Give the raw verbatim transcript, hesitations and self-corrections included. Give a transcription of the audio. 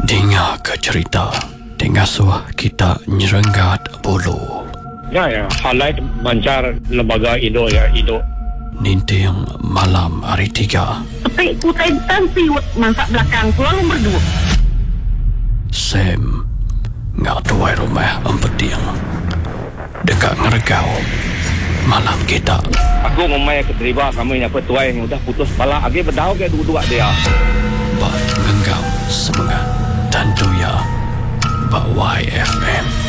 Dengar ke cerita Dengar suah kita nyerenggat bulu. Ya, ya. Highlight mancar lembaga Indo ya, Indo. Ninting malam hari tiga. Tapi kutai tansi masak belakang selalu berdua. Sam ngak tuai rumah empeting dekat ngeregau malam kita. Aku ngomai keterima kami yang petuai yang udah putus pala. Agi berdau ke dua-dua dia. Bak ngenggam semangat dan doya Bak Y F M.